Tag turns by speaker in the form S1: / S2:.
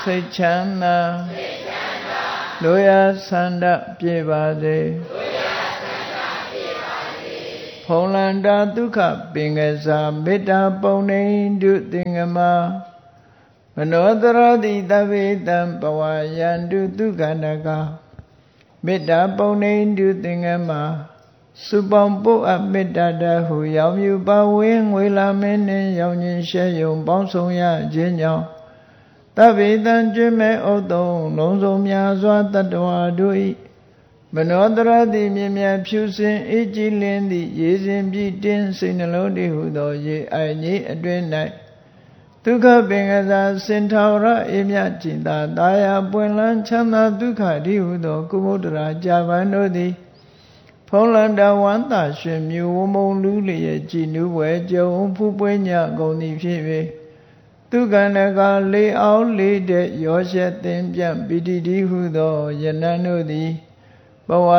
S1: စိတ်ချမ်းသာလိုရာဆန္ဒပြည့်ပါစေဖုံလန္တာဒုက္ခပင်ကစားမေတ္တာပုံနေတုသင်္ကမမနောတရတိတဗ္ဗေတံဘဝယန္တုဒုက္ခနကမေတ္တာပုံနေတုသင်္ကမစုပေါင်းပုအပ်မေတ္တာတဟုရောင်မြူပါဝင်းငွေလာမင်းနှင့်ရောင်ခြင်းရှဲယုံပေါင်းဆောင်ရခြင်းကြောင့်တဗ္ဗေတံကျွမ်းမဲ့ဥတုံလုံးစုံများစွာတတ္တဝါတို့၏မနောတရတိမြင်မြတ်ဖြူစင်အေးကြည်လင်းသည့်ရေစဉ်ပြည့်တင်းစိတ်နှလုံးတည်းဟုသောရေအိုင်ကြီးအတွင်၌ဒုက္ခပင်ကစားစင်ထာဝရအေးမြจิตာတာယာပွင့်လန်းချမ်းသာဒုက္ခတည်းဟုသောကုမုဒ္ဒရာကြာပန်တို့သည်ဖုံးလန္တာဝန္တာရှင်မြူဝမုံလူလျက်ကြည်နူးဝဲကြုံဖူးပွေးညကုန်သည်ဖြစ်၍ဒုက္ခနကလေးအောင်လေးတဲ့ရောရှက်သင်ပြန့်ပိတိတိဟုသောယနန်တို့သည်ဘဝ